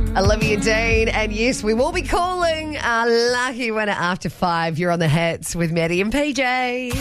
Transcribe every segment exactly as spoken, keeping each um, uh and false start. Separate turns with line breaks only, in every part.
Olivia Dean, and yes, we will be calling our lucky winner after five. You're on the hits with Maddie and P J.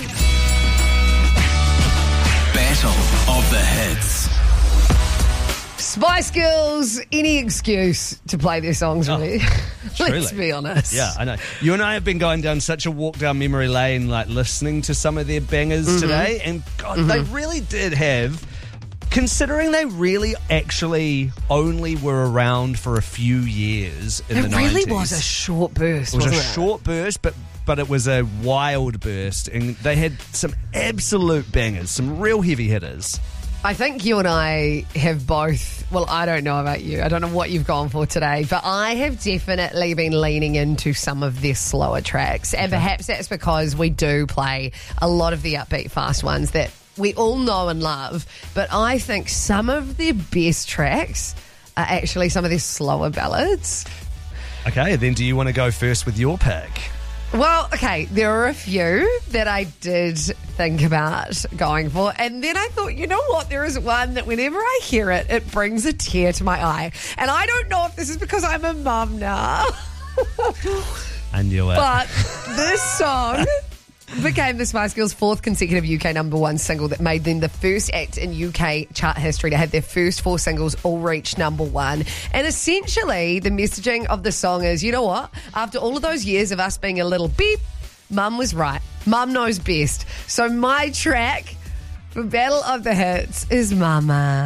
Battle of the Hits.
Spice Girls, any excuse to play their songs, really.
Oh,
Let's be honest.
Yeah, I know. You and I have been going down such a walk down memory lane, like listening to some of their bangers mm-hmm. today, and God, mm-hmm. they really did have... Considering they really actually only were around for a few years in
it
the nineties.
It really was a short burst,
It was
wasn't
a
it?
short burst, but but it was a wild burst. And they had some absolute bangers, some real heavy hitters.
I think you and I have both, well, I don't know about you. I don't know what you've gone for today, but I have definitely been leaning into some of their slower tracks. And perhaps that's because we do play a lot of the upbeat, fast ones that we all know and love, but I think some of their best tracks are actually some of their slower ballads.
Okay, then do you want to go first with your pick?
Well, okay, there are a few that I did think about going for, and then I thought, you know what, there is one that whenever I hear it, it brings a tear to my eye. And I don't know if this is because I'm a mum now.
I knew it.
But this song... became the Spice Girls' fourth consecutive U K number one single that made them the first act in U K chart history to have their first four singles all reach number one. And essentially, the messaging of the song is, you know what? After all of those years of us being a little beep, Mum was right. Mum knows best. So my track for Battle of the Hits is Mama.